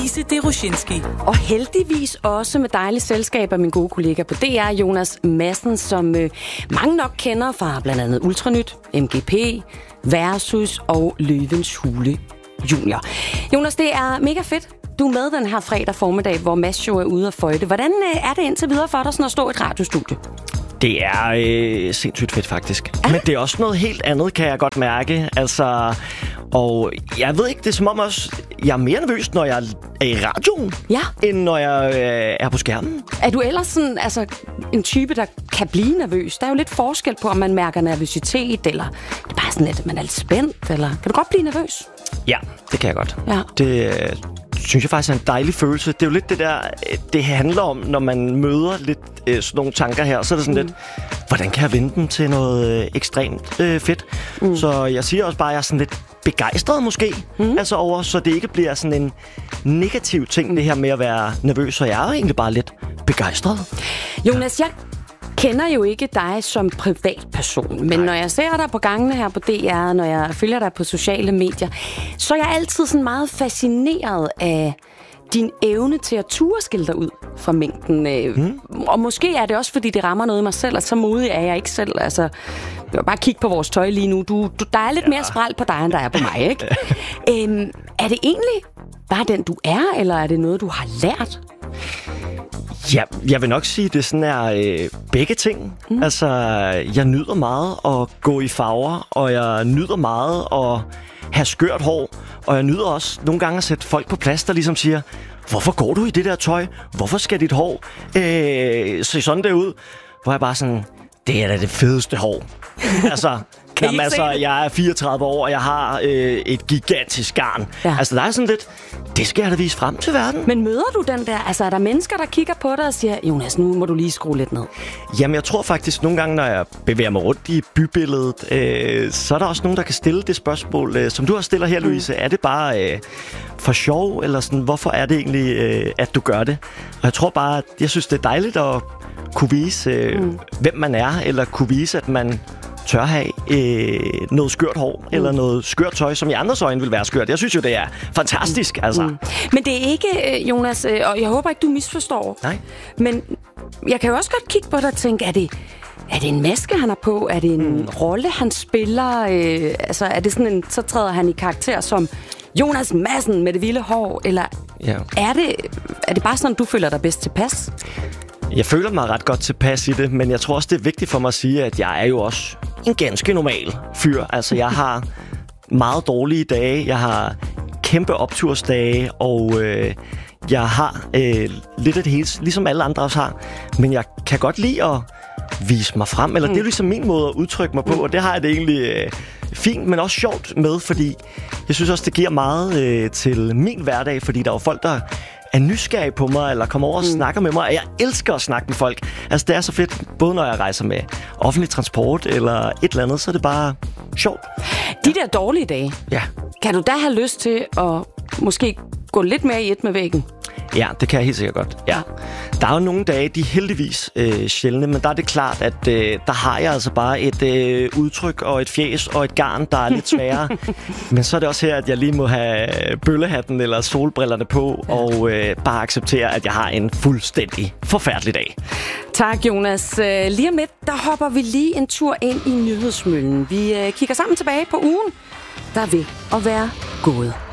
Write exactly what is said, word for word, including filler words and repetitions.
Louise Deroshinski. Og heldigvis også med dejligt selskab af min gode kollega på D R, Jonas Madsen, som øh, mange nok kender fra blandt andet Ultranyt, M G P, Versus og Løvens Hule Junior. Jonas, det er mega fedt. Du er med den her fredag formiddag, hvor Mads Show er ude at føjte. Hvordan øh, er det indtil videre for dig sådan at stå i et radiostudie? Det er øh, sindssygt fedt, faktisk. Ah. Men det er også noget helt andet, kan jeg godt mærke. Altså, og jeg ved ikke, det er som om også, jeg er mere nervøs, når jeg er i radioen, ja. end når jeg øh, er på skærmen. Er du ellers sådan, altså, en type, der kan blive nervøs? Der er jo lidt forskel på, om man mærker nervøsitet, eller det er bare sådan lidt, at man er lidt spændt, eller kan du godt blive nervøs? Ja, det kan jeg godt. Ja. Det øh, synes jeg faktisk er en dejlig følelse. Det er jo lidt det der, det handler om, når man møder lidt øh, sådan nogle tanker her, så er det sådan mm. lidt, hvordan kan jeg vende dem til noget øh, ekstremt øh, fedt? Mm. Så jeg siger også bare, at jeg er sådan lidt begejstret måske, mm. altså over, så det ikke bliver sådan en negativ ting, det her med at være nervøs, så jeg er jo egentlig bare lidt begejstret. Jonas, jeg kender jo ikke dig som privatperson, men Nej. når jeg ser dig på gangene her på D R, når jeg følger dig på sociale medier, så er jeg altid sådan meget fascineret af din evne til at ture skille dig ud fra mængden. Mm. Og måske er det også, fordi det rammer noget i mig selv, og så modig er jeg ikke selv. Altså, bare kig på vores tøj lige nu. Du, du, der er lidt ja. mere spræl på dig, end der er på mig, ikke? øhm, er det egentlig bare den, du er, eller er det noget, du har lært? Ja, jeg vil nok sige, at det sådan er øh, begge ting. Mm. Altså, jeg nyder meget at gå i farver, og jeg nyder meget at have skørt hår, og jeg nyder også nogle gange at sætte folk på plads, der ligesom siger, hvorfor går du i det der tøj? Hvorfor skal dit hår øh, se sådan der ud? Hvor jeg bare sådan, det er da det fedeste hår. altså... Jamen, altså, jeg er fireogtredive år, og jeg har øh, et gigantisk garn. Ja. Altså, der er sådan lidt, det skal jeg da vise frem til verden. Men møder du den der, altså er der mennesker, der kigger på dig og siger, Jonas, nu må du lige skrue lidt ned? Jamen, jeg tror faktisk, nogle gange, når jeg bevæger mig rundt i bybilledet, øh, så er der også nogen, der kan stille det spørgsmål, øh, som du har stiller her, Louise. Mm. Er det bare øh, for sjov, eller sådan, hvorfor er det egentlig, øh, at du gør det? Og jeg tror bare, at jeg synes, det er dejligt at kunne vise, øh, mm. hvem man er, eller kunne vise, at man tør have øh, noget skørt hår, mm. eller noget skørt tøj, som i andres øjne vil være skørt. Jeg synes jo, det er fantastisk, mm. altså. Mm. Men det er ikke, Jonas, og jeg håber ikke, du misforstår. Nej. Men jeg kan jo også godt kigge på dig og tænke, er det, er det en maske, han har på? Er det en mm. rolle, han spiller? Øh, altså, er det sådan en, så træder han i karakter som Jonas Madsen med det vilde hår? Eller ja. er, det, er det bare sådan, du føler dig bedst tilpas? Jeg føler mig ret godt tilpas i det, men jeg tror også, det er vigtigt for mig at sige, at jeg er jo også en ganske normal fyr. Altså, jeg har meget dårlige dage, jeg har kæmpe optursdage, og øh, jeg har øh, lidt af det hele, ligesom alle andre også har. Men jeg kan godt lide at vise mig frem, eller mm. det er ligesom min måde at udtrykke mig på, og det har jeg det egentlig øh, fint, men også sjovt med, fordi jeg synes også, det giver meget øh, til min hverdag, fordi der er jo folk, der er nysgerrige på mig, eller kommer over og mm. snakker med mig, og jeg elsker at snakke med folk. Altså, det er så fedt, både når jeg rejser med offentlig transport, eller et eller andet, så er det bare sjovt. De der dårlige dage, ja. kan du da have lyst til at måske gå lidt mere i et med væggen? Ja, det kan jeg helt sikkert godt. Ja. Der er jo nogle dage, de er heldigvis øh, sjældne, men der er det klart, at øh, der har jeg altså bare et øh, udtryk og et fjæs og et garn, der er lidt sværere. Men så er det også her, at jeg lige må have bøllehatten eller solbrillerne på, ja. og øh, bare acceptere, at jeg har en fuldstændig forfærdelig dag. Tak, Jonas. Lige om lidt, der hopper vi lige en tur ind i nyhedsmøllen. Vi øh, kigger sammen tilbage på ugen, der er ved at være gået.